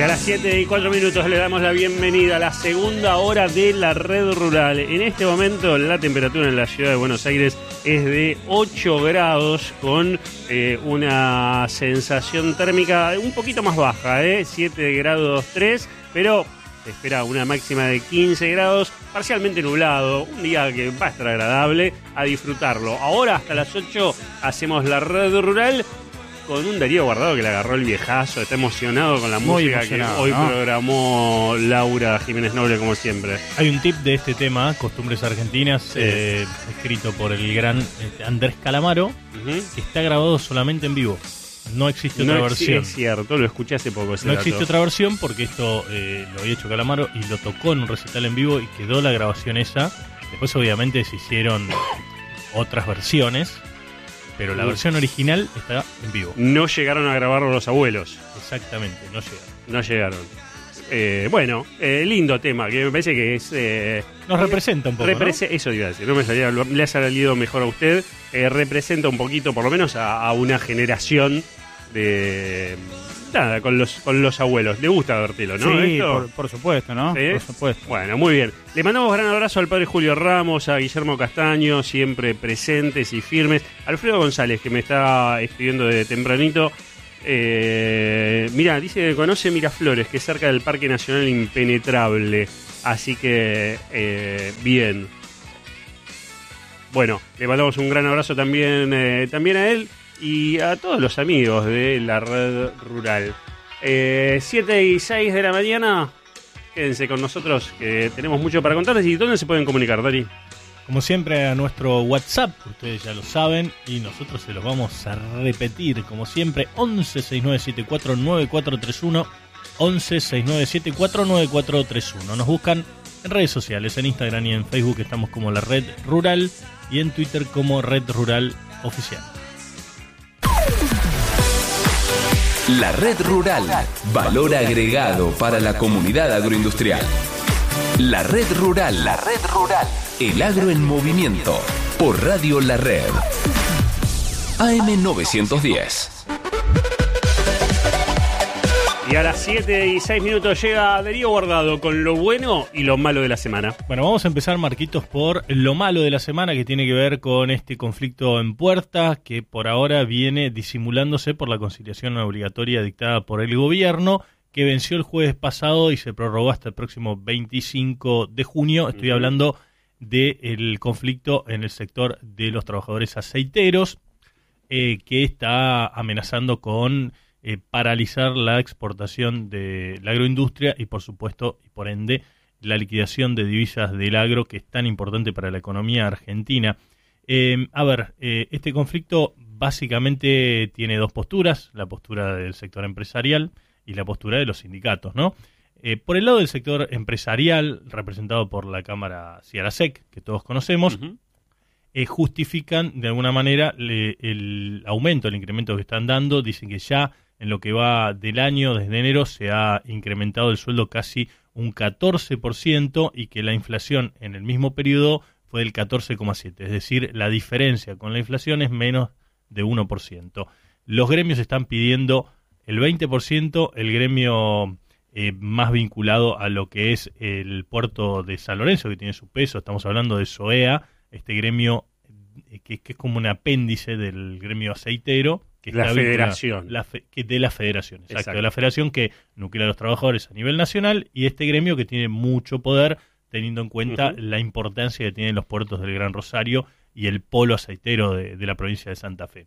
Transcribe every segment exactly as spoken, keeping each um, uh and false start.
a las siete y cuatro minutos le damos la bienvenida a la segunda hora de la Red Rural. En este momento la temperatura en la ciudad de Buenos Aires es de ocho grados con eh, una sensación térmica un poquito más baja, ¿eh? siete grados tres, pero se espera una máxima de quince grados, parcialmente nublado, un día que va a estar agradable, a disfrutarlo. Ahora hasta las ocho hacemos la Red Rural con un Darío Guardado que le agarró el viejazo, está emocionado con la Muy música que hoy ¿no? programó Laura Jiménez Noble, como siempre. Hay un tip de este tema, Costumbres Argentinas, sí. eh, escrito por el gran Andrés Calamaro, uh-huh. que está grabado solamente en vivo. No existe otra no versión. Es cierto, lo escuché hace poco ese No dato. existe otra versión porque esto eh, lo había hecho Calamaro y lo tocó en un recital en vivo y quedó la grabación esa. Después obviamente se hicieron otras versiones, pero la versión original está en vivo. No llegaron a grabarlo los abuelos. Exactamente, no llegaron. No llegaron. Eh, bueno, eh, lindo tema, que me parece que es... Eh, Nos representa un poco, represe- ¿no? Eso iba a decir, no me salía, le ha salido mejor a usted. Eh, representa un poquito, por lo menos, a, a una generación de... Nada, con los con los abuelos. Le gusta Bertelo, ¿no? Sí, ¿Esto? por, por supuesto, ¿no? ¿Sí? Por supuesto. Bueno, muy bien. Le mandamos un gran abrazo al padre Julio Ramos, a Guillermo Castaño, siempre presentes y firmes. Alfredo González, que me está escribiendo desde tempranito. Eh, mira, dice que conoce Miraflores, que es cerca del Parque Nacional Impenetrable. Así que, eh, bien. Bueno, le mandamos un gran abrazo también, eh, también a él y a todos los amigos de la Red Rural. Eh, siete y seis de la mañana, quédense con nosotros que tenemos mucho para contarles. ¿Y dónde se pueden comunicar, Dari? Como siempre a nuestro WhatsApp, ustedes ya lo saben, y nosotros se los vamos a repetir, como siempre, once seis nueve siete cuatro nueve cuatro tres uno, once seis nueve siete cuatro nueve cuatro tres uno. Nos buscan en redes sociales, en Instagram y en Facebook estamos como la Red Rural y en Twitter como Red Rural Oficial. La Red Rural, valor agregado para la comunidad agroindustrial. La Red Rural, la Red Rural, el agro en movimiento, por Radio La Red. A M novecientos diez. Y a las siete y seis minutos llega Darío Guardado con lo bueno y lo malo de la semana. Bueno, vamos a empezar, Marquitos, por lo malo de la semana, que tiene que ver con este conflicto en puerta, que por ahora viene disimulándose por la conciliación obligatoria dictada por el gobierno, que venció el jueves pasado y se prorrogó hasta el próximo veinticinco de junio. Estoy uh-huh. hablando del conflicto en el sector de los trabajadores aceiteros, eh, que está amenazando con Eh, paralizar la exportación de la agroindustria y, por supuesto, y por ende, la liquidación de divisas del agro, que es tan importante para la economía argentina. Eh, a ver, eh, este conflicto básicamente tiene dos posturas, la postura del sector empresarial y la postura de los sindicatos, ¿no? Eh, por el lado del sector empresarial, representado por la Cámara Ciarasec, que todos conocemos, uh-huh. eh, justifican de alguna manera le, el aumento, el incremento que están dando. Dicen que ya en lo que va del año, desde enero, se ha incrementado el sueldo casi un catorce por ciento y que la inflación en el mismo periodo fue del catorce coma siete por ciento. Es decir, la diferencia con la inflación es menos de uno por ciento. Los gremios están pidiendo el veinte por ciento, el gremio eh, más vinculado a lo que es el puerto de San Lorenzo, que tiene su peso, estamos hablando de SOEA, este gremio eh, que, que es como un apéndice del gremio aceitero, que la está federación la fe, que de la federación, exacto, exacto, de la federación que nuclea a los trabajadores a nivel nacional, y este gremio que tiene mucho poder teniendo en cuenta uh-huh. la importancia que tienen los puertos del Gran Rosario y el polo aceitero de, de la provincia de Santa Fe.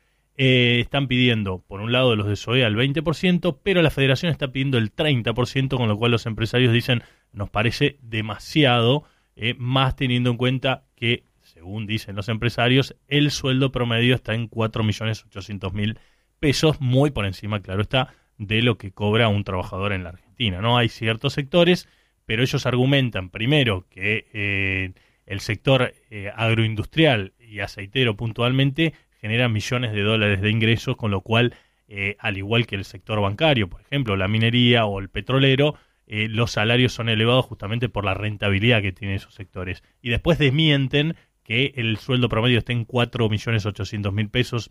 Eh, están pidiendo, por un lado, los de SOEA el veinte por ciento, pero la federación está pidiendo el treinta por ciento, con lo cual los empresarios dicen, nos parece demasiado, eh, más teniendo en cuenta que, según dicen los empresarios, el sueldo promedio está en cuatro millones ochocientos mil pesos, muy por encima, claro está, de lo que cobra un trabajador en la Argentina, ¿no? Hay ciertos sectores, pero ellos argumentan, primero, que eh, el sector eh, agroindustrial y aceitero puntualmente genera millones de dólares de ingresos, con lo cual, eh, al igual que el sector bancario, por ejemplo, la minería o el petrolero, eh, los salarios son elevados justamente por la rentabilidad que tienen esos sectores. Y después desmienten que el sueldo promedio esté en cuatro millones ochocientos mil pesos,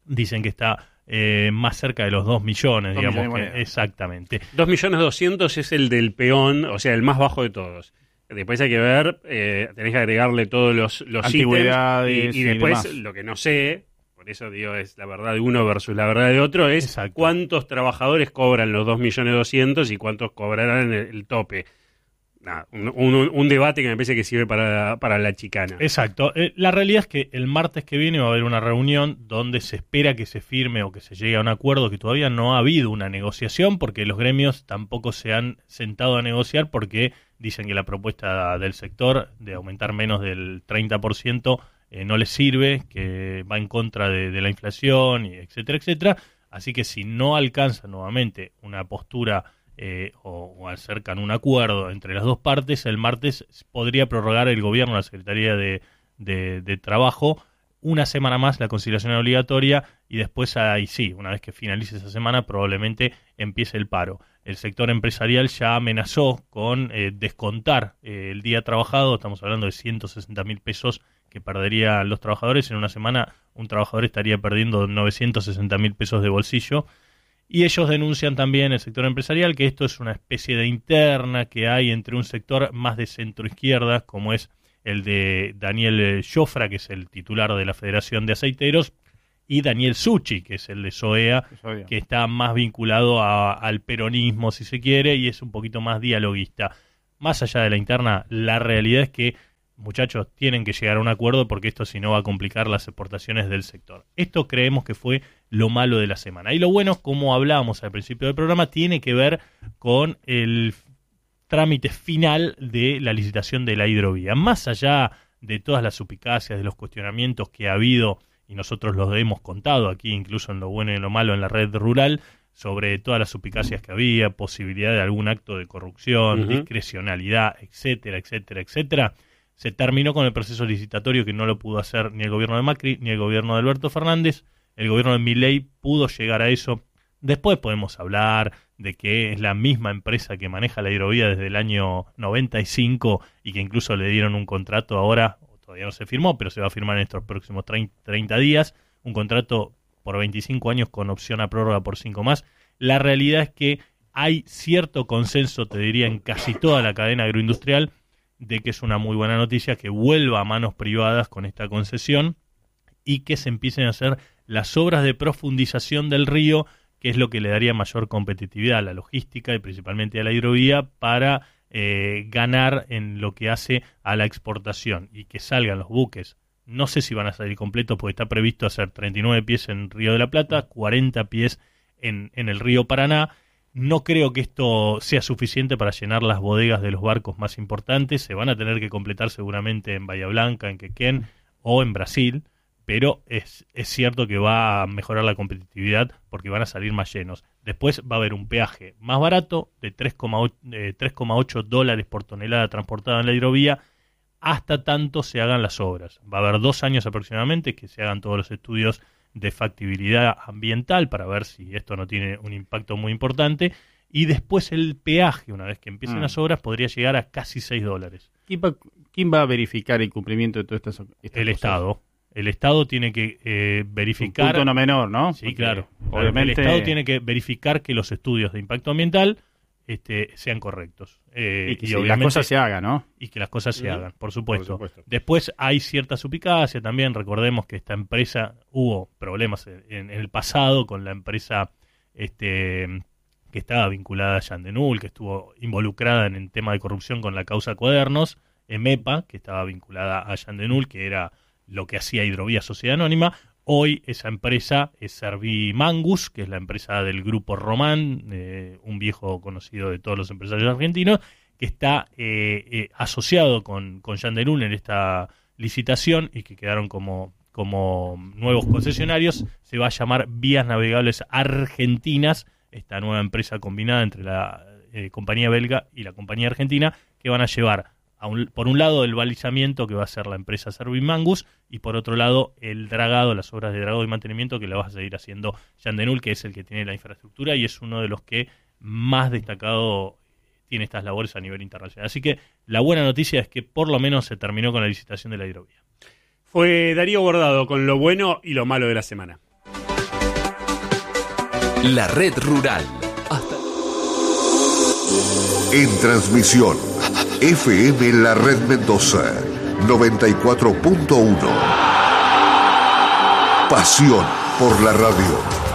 dicen que está eh, más cerca de los dos millones, dos digamos. millones que, exactamente. dos millones doscientos es el del peón, o sea, el más bajo de todos. Después hay que ver, eh, tenés que agregarle todos los, los antigüedades ítems. Y, y y después, demás. lo que no sé, por eso digo, es la verdad de uno versus la verdad de otro, es Exacto. cuántos trabajadores cobran los dos millones doscientos y cuántos cobrarán el, el tope. Nada, un, un, un debate que me parece que sirve para, para la chicana. Exacto. Eh, la realidad es que el martes que viene va a haber una reunión donde se espera que se firme o que se llegue a un acuerdo, que todavía no ha habido una negociación porque los gremios tampoco se han sentado a negociar porque dicen que la propuesta del sector de aumentar menos del treinta por ciento eh, no les sirve, que va en contra de, de la inflación, y etcétera, etcétera. Así que si no alcanza nuevamente una postura Eh, o, o acercan un acuerdo entre las dos partes, el martes podría prorrogar el gobierno, la Secretaría de, de, de Trabajo, una semana más la conciliación obligatoria y después ahí sí, una vez que finalice esa semana probablemente empiece el paro. El sector empresarial ya amenazó con eh, descontar eh, el día trabajado, estamos hablando de ciento sesenta mil pesos que perderían los trabajadores. En una semana un trabajador estaría perdiendo novecientos sesenta mil pesos de bolsillo. Y ellos denuncian también, el sector empresarial, que esto es una especie de interna que hay entre un sector más de centro-izquierda, como es el de Daniel Jofra, que es el titular de la Federación de Aceiteros, y Daniel Suchi, que es el de SOEA, que está más vinculado a, al peronismo, si se quiere, y es un poquito más dialoguista. Más allá de la interna, la realidad es que, muchachos, tienen que llegar a un acuerdo porque esto si no va a complicar las exportaciones del sector. Esto creemos que fue lo malo de la semana. Y lo bueno, como hablábamos al principio del programa, tiene que ver con el trámite final de la licitación de la hidrovía. Más allá de todas las suspicacias, de los cuestionamientos que ha habido, y nosotros los hemos contado aquí, incluso en lo bueno y en lo malo en la red rural, sobre todas las suspicacias que había, posibilidad de algún acto de corrupción, uh-huh. discrecionalidad, etcétera, etcétera, etcétera, se terminó con el proceso licitatorio que no lo pudo hacer ni el gobierno de Macri ni el gobierno de Alberto Fernández. El gobierno de Milei pudo llegar a eso. Después podemos hablar de que es la misma empresa que maneja la hidrovía desde el año noventa y cinco y que incluso le dieron un contrato ahora, todavía no se firmó, pero se va a firmar en estos próximos treinta días, un contrato por veinticinco años con opción a prórroga por cinco más. La realidad es que hay cierto consenso, te diría, en casi toda la cadena agroindustrial, de que es una muy buena noticia que vuelva a manos privadas con esta concesión y que se empiecen a hacer las obras de profundización del río, que es lo que le daría mayor competitividad a la logística y principalmente a la hidrovía para eh, ganar en lo que hace a la exportación y que salgan los buques. No sé si van a salir completos porque está previsto hacer treinta y nueve pies en Río de la Plata, cuarenta pies en, en el río Paraná. No creo que esto sea suficiente para llenar las bodegas de los barcos más importantes. Se van a tener que completar seguramente en Bahía Blanca, en Quequén o en Brasil, pero es, es cierto que va a mejorar la competitividad porque van a salir más llenos. Después va a haber un peaje más barato de tres coma ocho dólares por tonelada transportada en la hidrovía hasta tanto se hagan las obras. Va a haber dos años aproximadamente que se hagan todos los estudios de factibilidad ambiental para ver si esto no tiene un impacto muy importante, y después el peaje, una vez que empiecen mm. las obras, podría llegar a casi seis dólares. ¿Quién va, quién va a verificar el cumplimiento de todas estas, estas El cosas? Estado. El Estado tiene que eh, verificar... Un punto no menor, ¿no? Sí, Porque claro. Obviamente... El Estado tiene que verificar que los estudios de impacto ambiental este, sean correctos. Eh, y que y sí, obviamente, las cosas se hagan, ¿no? Y que las cosas se Uh-huh. hagan, por supuesto. por supuesto. Después hay cierta suspicacia también. Recordemos que esta empresa, hubo problemas en, en el pasado con la empresa este, que estaba vinculada a Yandenul, que estuvo involucrada en el tema de corrupción con la causa Cuadernos, EMEPA, que estaba vinculada a Yandenul, que era lo que hacía Hidrovía Sociedad Anónima. Hoy esa empresa es Servimangus, que es la empresa del grupo Román, eh, un viejo conocido de todos los empresarios argentinos, que está eh, eh, asociado con, con Yandenul en esta licitación y que quedaron como, como nuevos concesionarios. Se va a llamar Vías Navegables Argentinas, esta nueva empresa combinada entre la eh, compañía belga y la compañía argentina, que van a llevar A un, por un lado el balizamiento que va a ser la empresa Servimangus y por otro lado el dragado, las obras de dragado y mantenimiento que la va a seguir haciendo Yandenul, que es el que tiene la infraestructura y es uno de los que más destacado tiene estas labores a nivel internacional. Así que la buena noticia es que por lo menos se terminó con la licitación de la hidrovía. Fue Darío Bordado con lo bueno y lo malo de la semana. La Red Rural. Hasta... En transmisión, F M La Red Mendoza, noventa y cuatro punto uno. Pasión por la radio.